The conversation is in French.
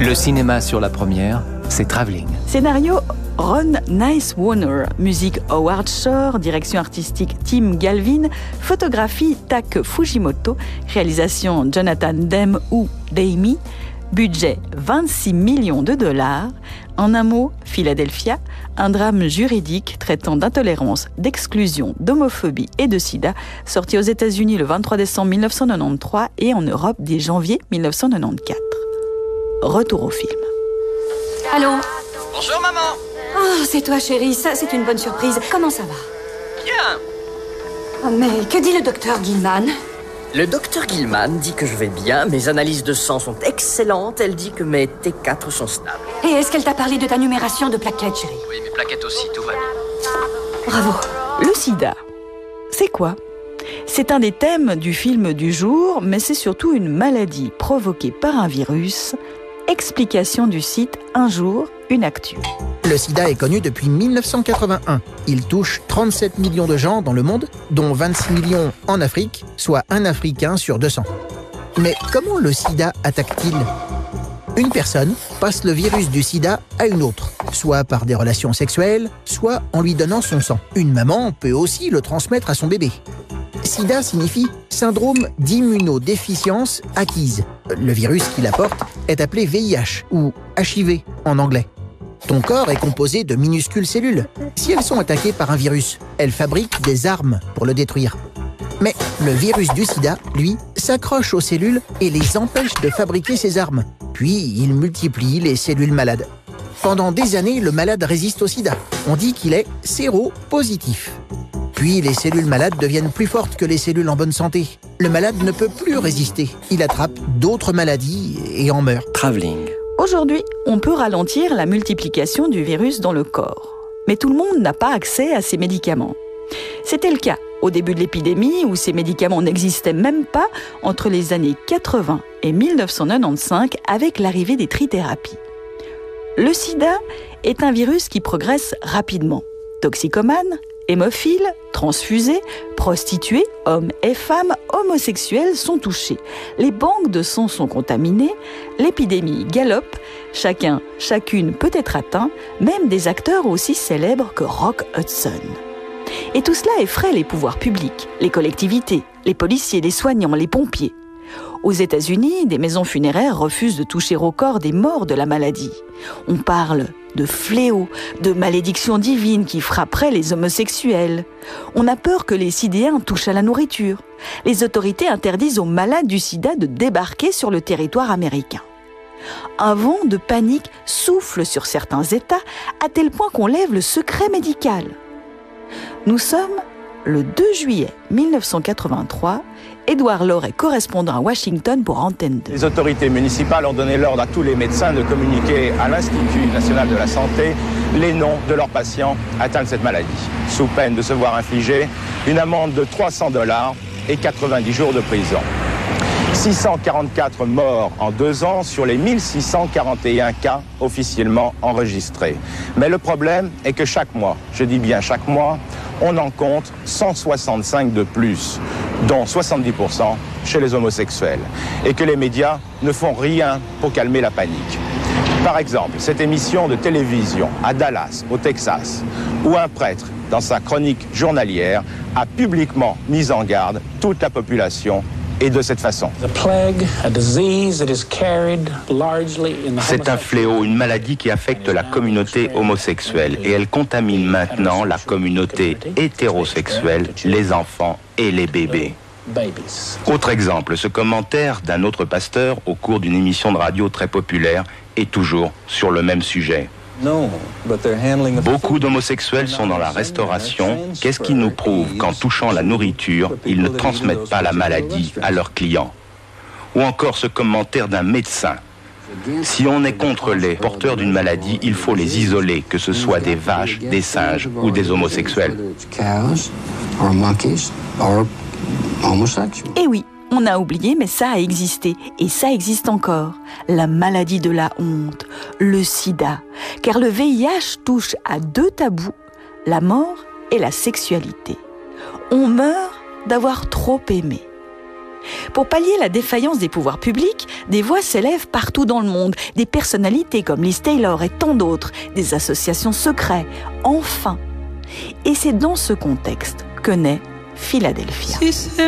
Le cinéma sur la première, c'est Travelling. Scénario Ron Nice-Warner, musique Howard Shore, direction artistique Tim Galvin, photographie Tak Fujimoto, réalisation Jonathan Demme ou Demme, budget 26 millions de dollars. En un mot, Philadelphia, un drame juridique traitant d'intolérance, d'exclusion, d'homophobie et de sida, sorti aux États-Unis le 23 décembre 1993 et en Europe dès janvier 1994. Retour au film. Allô? Bonjour maman. Oh, c'est toi chérie, ça c'est une bonne surprise. Comment ça va? Bien. Oh, mais que dit le docteur Gilman? Le docteur Gilman dit que je vais bien, mes analyses de sang sont excellentes, elle dit que mes T4 sont stables. Et est-ce qu'elle t'a parlé de ta numération de plaquettes, chérie? Oui, mes plaquettes aussi, tout va bien. Bravo. Le sida, c'est quoi? C'est un des thèmes du film du jour, mais c'est surtout une maladie provoquée par un virus. Explication du site Un jour, une actu. Le sida est connu depuis 1981. Il touche 37 millions de gens dans le monde, dont 26 millions en Afrique, soit un Africain sur 200. Mais comment le sida attaque-t-il ? Une personne passe le virus du sida à une autre, soit par des relations sexuelles, soit en lui donnant son sang. Une maman peut aussi le transmettre à son bébé. SIDA signifie syndrome d'immunodéficience acquise. Le virus qui la porte est appelé VIH ou HIV en anglais. Ton corps est composé de minuscules cellules. Si elles sont attaquées par un virus, elles fabriquent des armes pour le détruire. Mais le virus du sida, lui, s'accroche aux cellules et les empêche de fabriquer ces armes. Puis il multiplie les cellules malades. Pendant des années, le malade résiste au sida. On dit qu'il est séropositif. Puis les cellules malades deviennent plus fortes que les cellules en bonne santé. Le malade ne peut plus résister. Il attrape d'autres maladies et en meurt. Travelling. Aujourd'hui, on peut ralentir la multiplication du virus dans le corps. Mais tout le monde n'a pas accès à ces médicaments. C'était le cas au début de l'épidémie où ces médicaments n'existaient même pas entre les années 80 et 1995 avec l'arrivée des trithérapies. Le sida est un virus qui progresse rapidement. Toxicomane, hémophiles, transfusés, prostituées, hommes et femmes, homosexuels sont touchés. Les banques de sang sont contaminées, l'épidémie galope, chacune peut être atteint, même des acteurs aussi célèbres que Rock Hudson. Et tout cela effraie les pouvoirs publics, les collectivités, les policiers, les soignants, les pompiers. Aux États-Unis, des maisons funéraires refusent de toucher au corps des morts de la maladie. On parle de fléau, de malédiction divine qui frapperait les homosexuels. On a peur que les sidéens touchent à la nourriture. Les autorités interdisent aux malades du sida de débarquer sur le territoire américain. Un vent de panique souffle sur certains États à tel point qu'on lève le secret médical. Nous sommes le 2 juillet 1983. Édouard Laure est correspondant à Washington pour Antenne 2. Les autorités municipales ont donné l'ordre à tous les médecins de communiquer à l'Institut national de la santé les noms de leurs patients atteints de cette maladie, sous peine de se voir infliger une amende de $300 et 90 jours de prison. 644 morts en 2 ans sur les 1641 cas officiellement enregistrés. Mais le problème est que chaque mois, je dis bien chaque mois, on en compte 165 de plus, dont 70% chez les homosexuels, et que les médias ne font rien pour calmer la panique. Par exemple, cette émission de télévision à Dallas, au Texas, où un prêtre, dans sa chronique journalière, a publiquement mis en garde toute la population et de cette façon. C'est un fléau, une maladie qui affecte la communauté homosexuelle et elle contamine maintenant la communauté hétérosexuelle, les enfants et les bébés. Autre exemple, ce commentaire d'un autre pasteur au cours d'une émission de radio très populaire est toujours sur le même sujet. Beaucoup d'homosexuels sont dans la restauration. Qu'est-ce qui nous prouve qu'en touchant la nourriture, ils ne transmettent pas la maladie à leurs clients? Ou encore ce commentaire d'un médecin. Si on est contre les porteurs d'une maladie, il faut les isoler, que ce soit des vaches, des singes ou des homosexuels. Eh oui, on a oublié, mais ça a existé, et ça existe encore. La maladie de la honte, le sida. Car le VIH touche à 2 tabous, la mort et la sexualité. On meurt d'avoir trop aimé. Pour pallier la défaillance des pouvoirs publics, des voix s'élèvent partout dans le monde, des personnalités comme Liz Taylor et tant d'autres, des associations secrètes, enfin. Et c'est dans ce contexte que naît Philadelphia.